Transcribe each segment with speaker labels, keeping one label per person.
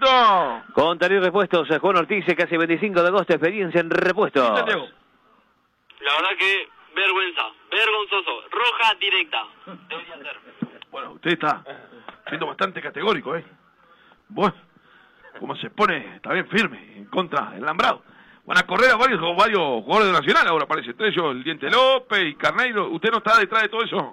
Speaker 1: Coquito.
Speaker 2: Con Taller Repuestos, Juan Ortiz, casi 25 de agosto, experiencia en repuestos.
Speaker 1: La
Speaker 3: verdad que vergonzoso, roja directa. Debería ser.
Speaker 1: Bueno, usted está siendo bastante categórico, ¿eh? Bueno, como se pone, está bien firme, en contra del Alambrado. Van a correr a varios jugadores de Nacional ahora, parece. Entre ellos, el Diente López y Carneiro. ¿Usted no está detrás de todo eso?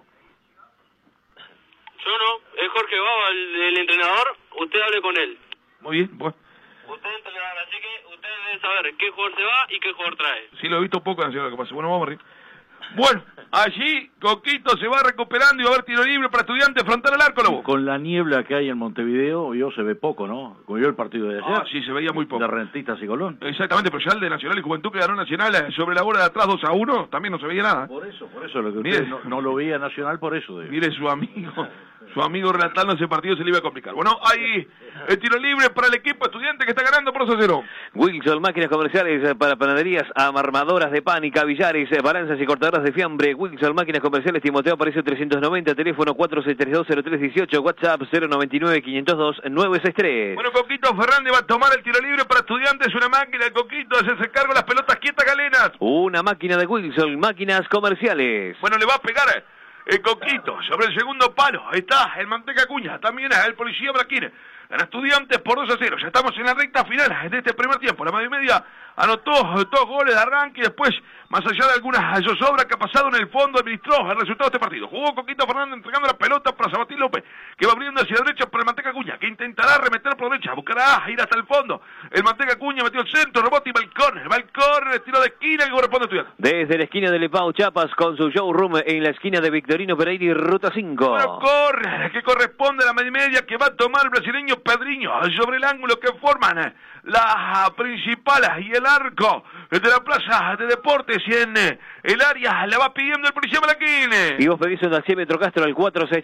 Speaker 3: Yo no, es Jorge Baba el entrenador, usted hable con él.
Speaker 1: Muy bien, bueno.
Speaker 3: Usted es entrenador, así que usted debe saber qué jugador se va y qué jugador trae.
Speaker 1: Sí, lo he visto poco en Nacional, lo que pasa. Bueno, vamos a reír. Bueno, allí Coquito se va recuperando y va a haber tiro libre para Estudiantes frontal al arco, Lobo.
Speaker 4: Con la niebla que hay en Montevideo, se ve poco, ¿no? Como vio el partido de ayer.
Speaker 1: Ah, sí, se veía muy poco.
Speaker 4: De Rentistas y Colón.
Speaker 1: Exactamente, pero ya el de Nacional y Juventud que ganó Nacional sobre la hora de atrás 2-1, también no se veía nada.
Speaker 4: Por eso, lo que usted no lo veía Nacional, por eso.
Speaker 1: Mire su amigo relatando ese partido se le iba a complicar. Bueno, hay el tiro libre para el equipo Estudiante que está ganando por 2-0.
Speaker 2: Wilson, máquinas comerciales para panaderías, amarmadoras de pan y cavillares, balanzas y cortadoras de fiambre. Wilson, máquinas comerciales, Timoteo Aparicio 390, teléfono 46320318, WhatsApp 099-502-963.
Speaker 1: Bueno, Coquito Fernández va a tomar el tiro libre para Estudiantes, una máquina de Coquito, hacerse cargo las pelotas quietas galenas.
Speaker 2: Una máquina de Wilson, máquinas comerciales.
Speaker 1: Bueno, le va a pegar el Coquito sobre el segundo palo. Ahí está el Manteca Acuña, también el policía Braquín. Gana Estudiantes por 2-0. Ya estamos en la recta final de este primer tiempo. La media y media anotó 2 goles de arranque y después, más allá de algunas zozobras que ha pasado en el fondo, administró el resultado de este partido. Jugó Coquito Fernández entregando la pelota para Sabatín López, que va abriendo hacia la derecha para el Manteca Acuña, que intentará remeter por derecha, buscará ir hasta el fondo. El Manteca Acuña metió el centro, rebote y balcón, tiro de esquina que corresponde a Estudiantes.
Speaker 2: Desde la esquina de Lepau, Chiapas, con su showroom en la esquina de Victorino Pereira y Ruta 5.
Speaker 1: Bueno, corre, que corresponde a la media y media que va a tomar el brasileño Pedriño sobre el ángulo que forman la principal y el arco de la plaza de deportes y en el área la va pidiendo el policía Malaquín.
Speaker 2: Y vos pedís un Daciémetro Castro al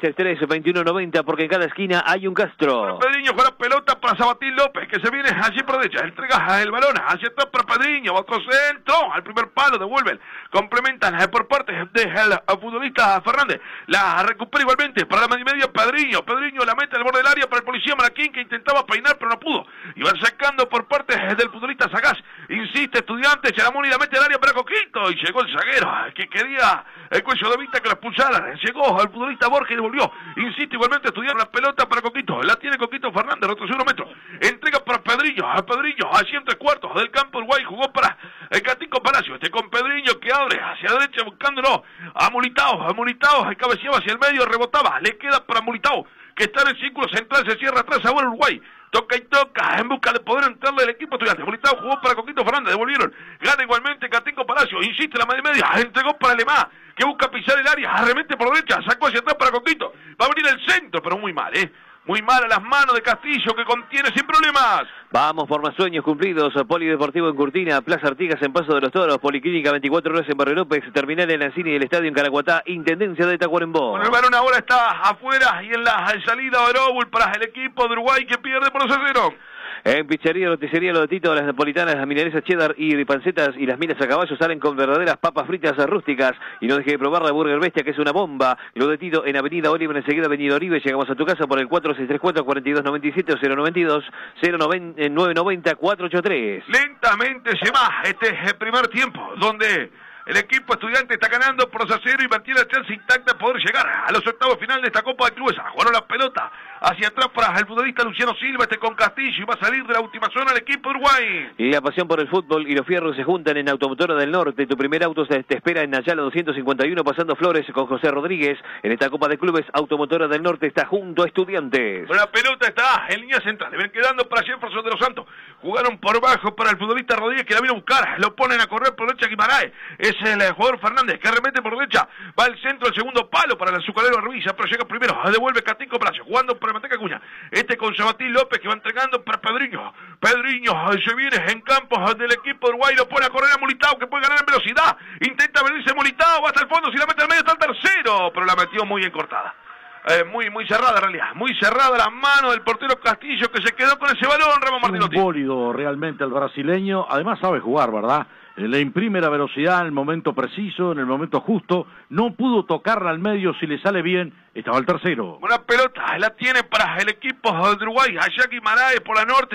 Speaker 2: 463-2190 porque en cada esquina hay un Castro.
Speaker 1: Bueno, Pedriño con la pelota para Sabatín López que se viene allí por derecha, entrega el balón hacia atrás para Pedriño, va otro centro al primer palo, devuelven, complementan por parte del futbolista Fernández, la recupera igualmente para la media y media Pedriño la mete al borde del área para el policía Malaquín que intentaba peinar pero no pudo, y van sacando por parte del futbolista Sagaz, insiste Estudiantes, Charamón y la mete al área para Coquito, y llegó el zaguero que quería el cuello de vista que la expulsaran, llegó el futbolista Borges y devolvió, insiste igualmente Estudiantes, la pelota para Coquito, la tiene Coquito Fernández, retrocede 1 metro, entrega para Pedriño, allí en 3/4 del campo Uruguay, jugó para el Catico Palacio, con Pedriño que abre hacia la derecha buscándolo a Mulitao, cabeceaba hacia el medio, rebotaba, le queda para Mulitao, que está en el círculo central, se cierra atrás ahora Uruguay, toca y toca, en busca de poder entrarle el equipo Estudiante. Mulitao jugó para Coquito Fernández, devolvieron, gana igualmente Catico Palacio, insiste la media, entregó para Alemá, que busca pisar el área, arremete por derecha, sacó hacia atrás para Coquito, va a venir el centro, pero muy mal, muy mal a las manos de Castillo, que contiene sin problemas.
Speaker 2: Vamos por más sueños cumplidos. Polideportivo en Curtina, Plaza Artigas en Paso de los Toros, Policlínica 24 horas en Barrio López, Terminal en Lancini y el Estadio en Caracuatá, Intendencia de Tacuarembó.
Speaker 1: Bueno, el varón ahora está afuera y en la salida de Orobul para el equipo de Uruguay que pierde por 2-0.
Speaker 2: En Pizzería, Roticería Lodotito, las napolitanas, las milanesas cheddar y pancetas y las milas a caballo salen con verdaderas papas fritas rústicas. Y no deje de probar la Burger Bestia, que es una bomba. Lodotito en Avenida Oliver, enseguida Avenida Oribe. Llegamos a tu casa por el 4634-4297 o 092-990-483.
Speaker 1: Lentamente se va este es el primer tiempo, donde el equipo Estudiante está ganando por 2-0 y mantiene la chance intacta de poder llegar a los octavos final de esta Copa de Clubes. Jugaron la pelota hacia atrás para el futbolista Luciano Silva, con Castillo, y va a salir de la última zona el equipo de Uruguay.
Speaker 2: Y la pasión por el fútbol y los fierros se juntan en Automotora del Norte. Tu primer auto te espera en Ayala 251, pasando Flores con José Rodríguez. En esta Copa de Clubes, Automotora del Norte está junto a Estudiantes.
Speaker 1: La pelota está en línea central, le ven quedando para Jefferson de los Santos. Jugaron por bajo para el futbolista Rodríguez, que la vino a buscar, lo ponen a correr por derecha Guimaraes. Es el jugador Fernández que remete por derecha, va al centro, el segundo palo para el azucarero Arvilla, pero llega primero, devuelve Catico Palacio, jugando para Manteca Acuña, con Sabatín López que va entregando para Pedriño se viene en campos del equipo de Uruguay, lo pone a correr a Mulitao, que puede ganar en velocidad, intenta venirse Mulitao, va hasta el fondo, si la mete al medio está el tercero, pero la metió muy bien cortada. Muy cerrada en realidad, muy cerrada la mano del portero Castillo, que se quedó con ese balón, Ramón Martinotti.
Speaker 4: Un bólido realmente el brasileño, además sabe jugar, ¿verdad? Le imprime la velocidad en el momento preciso, en el momento justo, no pudo tocarla al medio, si le sale bien, estaba el tercero.
Speaker 1: Una pelota, la tiene para el equipo de Uruguay, allá Guimaraes por la norte.